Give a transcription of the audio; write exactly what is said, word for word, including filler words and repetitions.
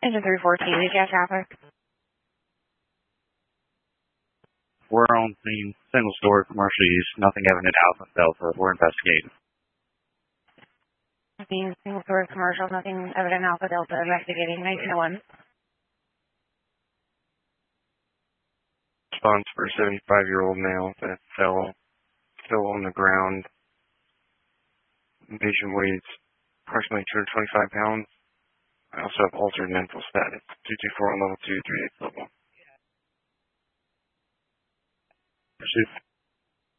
Engine three fourteen, did you have traffic? We're on scene, single story, commercial use, nothing evident Alpha Delta. We're investigating. Scene, single story, commercial, nothing evident Alpha Delta, investigating, nineteen oh one. Response for a seventy-five-year-old male that fell, fell on the ground. The patient weighs approximately two hundred twenty-five pounds. I also have altered mental status. two two four on level two, three eight level. Pursuit.